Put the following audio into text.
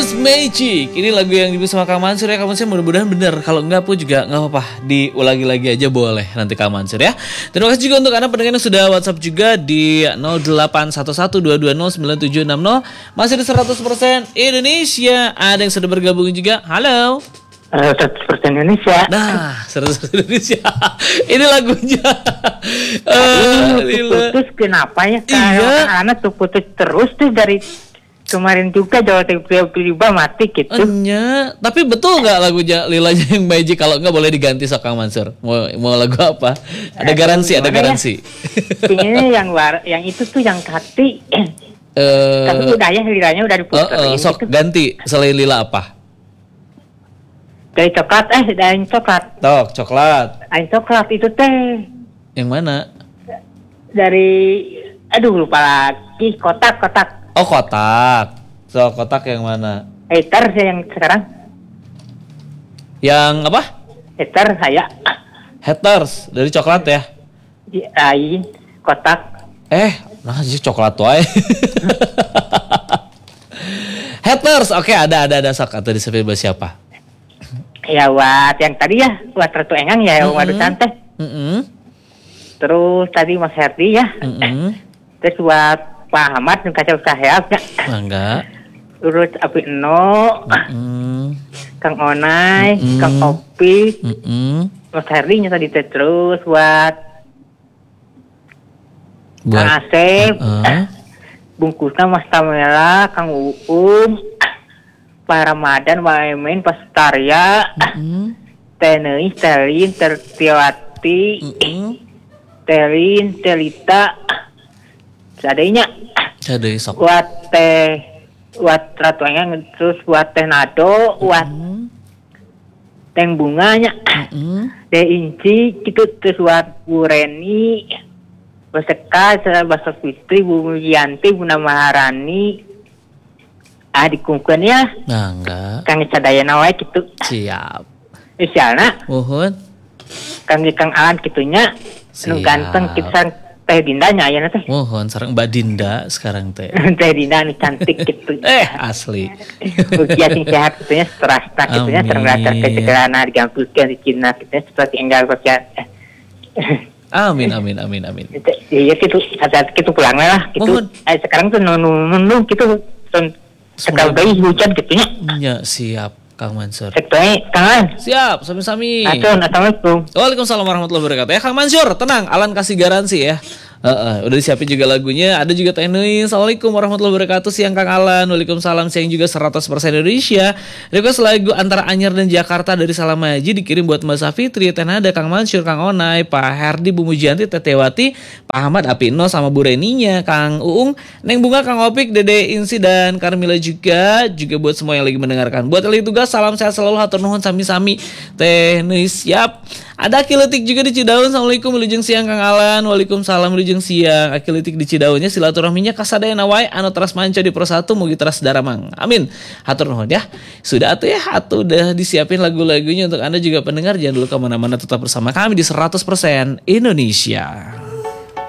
First Magic. Ini lagu yang dibuat sama Kang Mansur ya. Kang Mansur mudah-mudahan bener. Kalau enggak pun juga enggak apa-apa. Diulangi lagi aja boleh nanti Kang Mansur ya. Terima kasih juga untuk Anda pendengar yang sudah WhatsApp juga di 081122097760. Masih di 100% Indonesia. Ada yang sudah bergabung juga. Halo. 100% Indonesia. Nah, 100% Indonesia. Ini lagunya. Putus kenapa ya? Iya. Anak tuh putus terus tuh dari kemarin juga tiba-tiba mati gitu. Tapi betul nggak lagunya Lilanya yang Magic? Kalau nggak boleh diganti sok Kang Mansur. Mau lagu apa? Ada garansi, ada garansi. Ya? yang itu tuh yang Kati. Tapi udah ya Lilanya udah diputerin. Sok gitu. Ganti selain Lila apa? Dari coklat, dari coklat. Tok, coklat. Dari coklat itu teh. Yang mana? Dari, lupa lagi, kotak. Oh, kotak. So, kotak yang mana? Hater yang sekarang. Yang apa? Hater saya. Haters dari coklat ya? Lain kotak. Nah sih coklat wae. Haters, oke ada sok atau disebut siapa? Ya buat yang tadi ya, buat Ratu Engang ya, waduh santai. Terus tadi Mas Herdi ya. Terus buat Pak Ahmad yang kacau sahab ya. Enggak. Terus Abi Eno, Kang Onai, Kang Kopi, Mas Herdi nya tadi terus buat Kang Asep, bungkusnya Mas Tamela, Kang Pak Ramadan, Pak Emin, Pak Sutarya, Tenei, Telin, Tertiawati, Telin, Telita, seadanya. Cadai sok. Buat Ratu Engang, terus buat Teh Nado, buat Teh Bunganya, Teh Inci, gitu terus buat Bu Reni, Bu Seka, Baso Fitri, Bu Mujianti, Bu Maharani. Dikungkun ya. Nah, enggak. Kang Cadayana wae gitu. Siap. Misalnya. Mohon. Kang Alan gitunya. Nu ganteng kita Teh Dinda nya aya teh. Mohon sareng Mbak Dinda sekarang teh. Teh Dinda anu cantik gitu. Asli. Ugia sing sehat gitunya strasta gitunya sareng rasa kecekelana digampuskeun di Cina gitunya seperti enggal bagian. Amin. Iya gitu, ada gitu pulangnya lah gitu. Sekarang tuh nunu gitu. Sekali bayi hujan gitu ya. Siap Kang Mansur. Kangen. Siap, sami-sami. Assalamualaikum. Waalaikumsalam warahmatullahi wabarakatuh. Ya Kang Mansur, tenang, Alan kasih garansi ya. Udah disiapin juga lagunya. Ada juga Teh Nui. Assalamualaikum warahmatullahi wabarakatuh. Siang Kang Alan. Waalaikumsalam. Siang juga 100% Indonesia. Request lagu antara Anyar dan Jakarta dari Salam Haji dikirim buat Mbak Safitri, Teh Nada, Kang Mansur, Kang Onai, Pak Herdi, Bu Mujianti, Teh Tewati, Pak Ahmad, Apino sama Bu Reninya, Kang Uung, Neng Bunga, Kang Opik, Dede Insi dan Carmila juga buat semua yang lagi mendengarkan. Buat yang tugas salam sehat selalu, hatur nuhun sami-sami. Teh Nui siap. Ada Akiletik juga di Cidaun. Assalamualaikum wilujeng siang Kang Alan. Waalaikumsalam wilujeng siang. Akiletik di Cidaunnya silaturahminya kasadayana wae anu teras manca di persatu mugi teras daramang. Amin. Hatur nuhun ya. Sudah atuh ya, udah disiapin lagu-lagunya untuk Anda juga pendengar. Jangan dulu kemana-mana, tetap bersama kami di 100% Indonesia.